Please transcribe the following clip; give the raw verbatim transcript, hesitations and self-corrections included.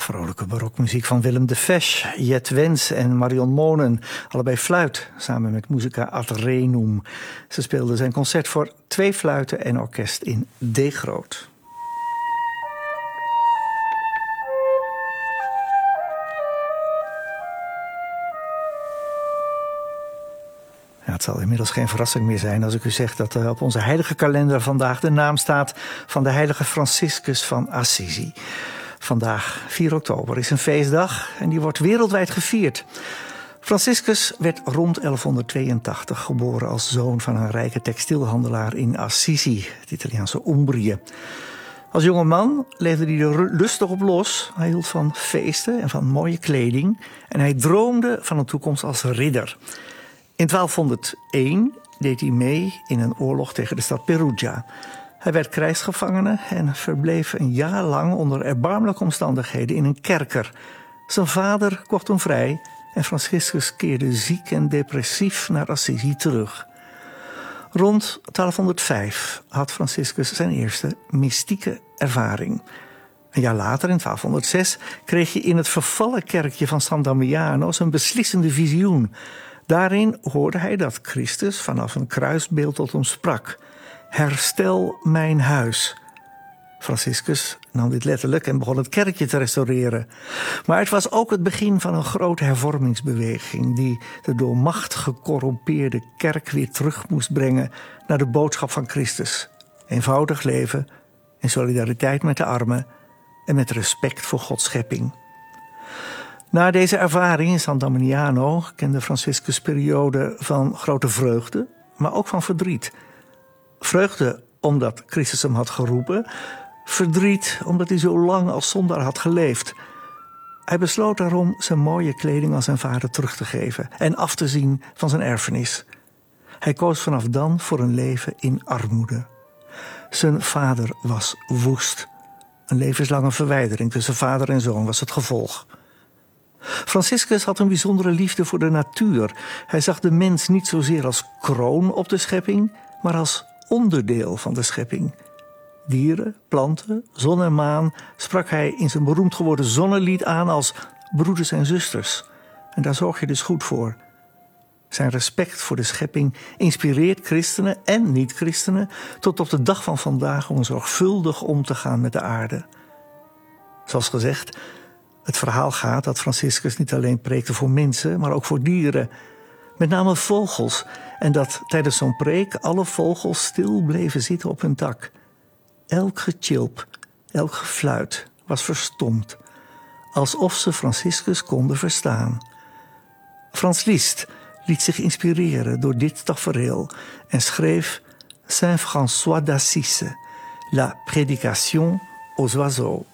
Vrolijke barokmuziek van Willem de Fesch, Jet Wens en Marion Monen. Allebei fluit, samen met Musica ad Renum. Ze speelden zijn concert voor twee fluiten en orkest in D groot. Ja, het zal inmiddels geen verrassing meer zijn als ik u zeg dat er op onze heilige kalender vandaag de naam staat van de heilige Franciscus van Assisi. Vandaag, vier oktober, is een feestdag en die wordt wereldwijd gevierd. Franciscus werd rond elfhonderdtweeëntachtig geboren als zoon van een rijke textielhandelaar in Assisi, het Italiaanse Umbrië. Als jonge man leefde hij er lustig op los. Hij hield van feesten en van mooie kleding en hij droomde van een toekomst als ridder. In twaalfhonderdéén deed hij mee in een oorlog tegen de stad Perugia. Hij werd krijgsgevangene en verbleef een jaar lang onder erbarmelijke omstandigheden in een kerker. Zijn vader kocht hem vrij en Franciscus keerde ziek en depressief naar Assisi terug. Rond twaalfhonderdvijf had Franciscus zijn eerste mystieke ervaring. Een jaar later, in twaalfhonderdzes, kreeg hij in het vervallen kerkje van San Damiano een beslissende visioen. Daarin hoorde hij dat Christus vanaf een kruisbeeld tot hem sprak. Herstel mijn huis. Franciscus nam dit letterlijk en begon het kerkje te restaureren. Maar het was ook het begin van een grote hervormingsbeweging die de door macht gecorrumpeerde kerk weer terug moest brengen naar de boodschap van Christus. Eenvoudig leven in solidariteit met de armen en met respect voor Gods schepping. Na deze ervaring in San Damiano kende Franciscus periode van grote vreugde, maar ook van verdriet. Vreugde omdat Christus hem had geroepen, verdriet omdat hij zo lang als zondaar had geleefd. Hij besloot daarom zijn mooie kleding aan zijn vader terug te geven en af te zien van zijn erfenis. Hij koos vanaf dan voor een leven in armoede. Zijn vader was woest. Een levenslange verwijdering tussen vader en zoon was het gevolg. Franciscus had een bijzondere liefde voor de natuur. Hij zag de mens niet zozeer als kroon op de schepping, maar als onderdeel van de schepping. Dieren, planten, zon en maan sprak hij in zijn beroemd geworden zonnelied aan als broeders en zusters. En daar zorg je dus goed voor. Zijn respect voor de schepping inspireert christenen en niet-christenen tot op de dag van vandaag om zorgvuldig om te gaan met de aarde. Zoals gezegd, het verhaal gaat dat Franciscus niet alleen preekte voor mensen, maar ook voor dieren. Met name vogels. En dat tijdens zo'n preek alle vogels stil bleven zitten op hun tak. Elk getjilp, elk gefluit was verstomd. Alsof ze Franciscus konden verstaan. Frans Liszt liet zich inspireren door dit tafereel en schreef Saint François d'Assise, La Prédication aux oiseaux.